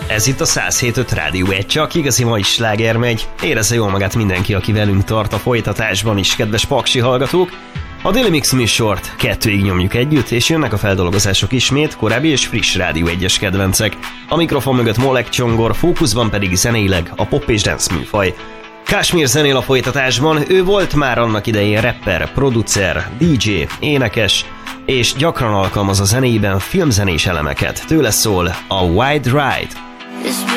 Ez itt a 107.5 Rádió 1, csak igazi mai sláger megy. Érezze jól magát mindenki, aki velünk tart a folytatásban is, kedves paksi hallgatók. A Daily Mix műsort 2-ig nyomjuk együtt, és jönnek a feldolgozások ismét, korábbi és friss Rádió 1-es kedvencek. A mikrofon mögött Molek Csongor, fókuszban pedig zeneileg a pop és dance műfaj. Kashmir zenél a folytatásban, ő volt már annak idején rapper, producer, DJ, énekes, és gyakran alkalmaz a zenéiben filmzenés elemeket. Tőle szól a Wide Ride.